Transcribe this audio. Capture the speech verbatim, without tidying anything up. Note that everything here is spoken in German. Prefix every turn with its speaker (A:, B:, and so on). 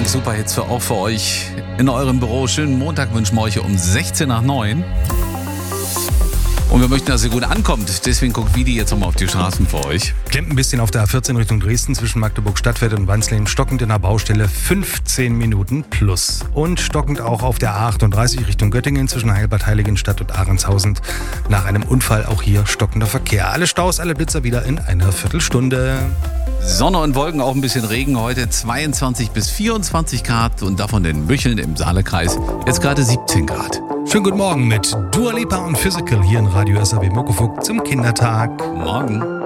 A: Morning Superhits für auch für euch in eurem Büro. Schönen Montag wünschen wir euch um sechzehn nach neun. Und wir möchten, dass ihr gut ankommt. Deswegen guckt Vidi jetzt nochmal auf die Straßen für euch.
B: Klemmt ein bisschen auf der A vierzehn Richtung Dresden zwischen Magdeburg Stadtwerk und Wansleben. Stockend in der Baustelle fünfzehn Minuten plus. Und stockend auch auf der A achtunddreißig Richtung Göttingen zwischen Heilbad Heiligenstadt und Ahrendshausen. Nach einem Unfall auch hier stockender Verkehr. Alle Staus, alle Blitzer wieder in einer Viertelstunde.
A: Sonne und Wolken, auch ein bisschen Regen heute. zweiundzwanzig bis vierundzwanzig Grad und davon in Bücheln im Saalekreis jetzt gerade siebzehn Grad.
B: Schönen guten Morgen mit Dua Lipa und Physical hier in Radio S R B Muckefuck zum Kindertag.
A: Morgen.